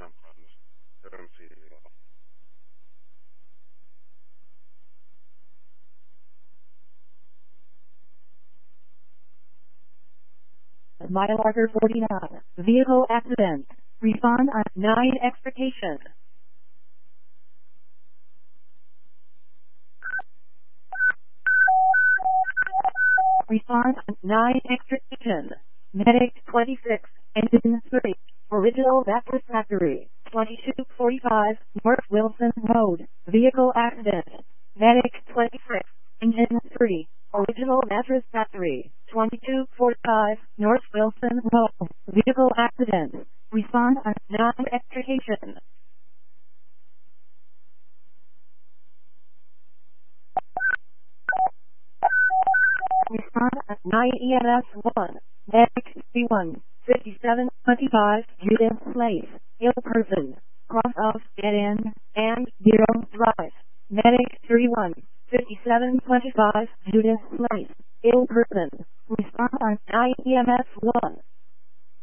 Mile marker 49. Vehicle accident. Respond on 9 extrication. Respond on 9 extrication. Medic 26. Engine 3. Original Mattress Factory. 2245 North Wilson Road. Vehicle accident. Medic 26. Engine 3. Original Mattress Factory. 2245 North Wilson Road. Vehicle accident. Respond on 9 extrication. Respond on 9 EMS 1. Medic 31. 5725 Judith Place. Ill person. Cross off dead end and 0 drive. Medic 31. 5725 Judith Place. Ill person. Respond on 9 EMS 1.